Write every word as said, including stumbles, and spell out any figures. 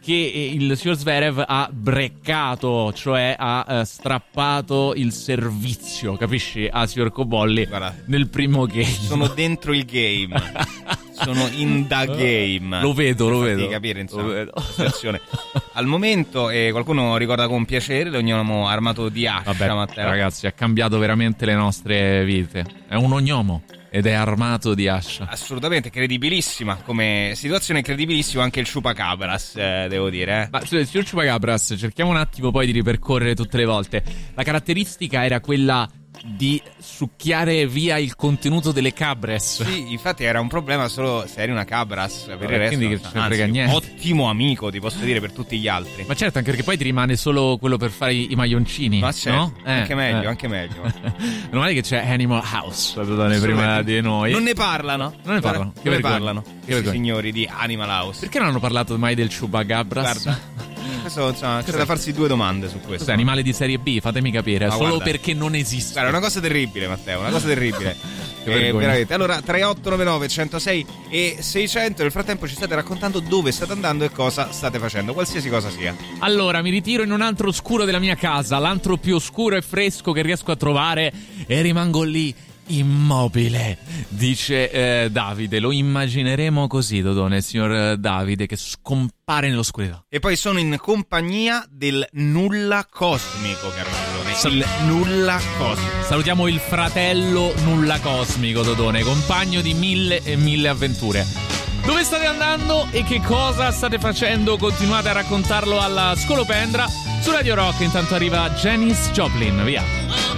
che il signor Zverev ha breccato, cioè ha uh, strappato il servizio, capisci, a signor Cobolli. Guarda, nel primo game. Sono dentro il game. Sono in the game. Lo vedo, lo Fatti vedo. capire, insomma, lo vedo. la situazione. Al momento eh, qualcuno ricorda con piacere l'ognomo armato di ascia. Vabbè, Matteo. ragazzi, ha cambiato veramente le nostre vite. È un ognomo ed è armato di ascia. Assolutamente, credibilissima come situazione, credibilissimo anche il Chupacabras, eh, devo dire. Eh. Ma signor Chupacabras, cerchiamo un attimo poi di ripercorrere tutte le volte. La caratteristica era quella di succhiare via il contenuto delle cabres. Sì, infatti era un problema solo se eri una cabras. Per Vabbè, il resto, quindi che ce ne anzi, frega niente. ottimo amico, ti posso dire, per tutti gli altri. Ma certo, anche perché poi ti rimane solo quello per fare i, i maglioncini. Ma certo, no? eh, anche meglio, eh. anche meglio. Meno male che c'è Animal House prima di noi. Non ne parlano. Non ne parlano. Guarda, Che non ne vergogna. parlano Che questi vergogna. signori di Animal House. Perché non hanno parlato mai del Chupacabras? Guarda, questo, insomma, c'è da farsi due domande su questo. Cos'è, animale di serie B? Fatemi capire. Ma Solo guarda, perché non esiste. Guarda, è una cosa terribile, Matteo, una cosa terribile. Che eh, vergogna. veramente. Allora, tre otto nove nove uno zero sei e seicento. Nel frattempo ci state raccontando dove state andando e cosa state facendo, qualsiasi cosa sia. Allora, mi ritiro in un antro oscuro della mia casa, l'antro più oscuro e fresco che riesco a trovare, e rimango lì immobile, dice eh, Davide. Lo immagineremo così, Dodone, signor eh, Davide, che scompare nell'oscurità. E poi sono in compagnia del nulla cosmico, caro Dodone. Il nulla cosmico. Salutiamo il fratello nulla cosmico, Dodone, compagno di mille e mille avventure. Dove state andando e che cosa state facendo? Continuate a raccontarlo alla Scolopendra. Su Radio Rock intanto arriva Janis Joplin, via.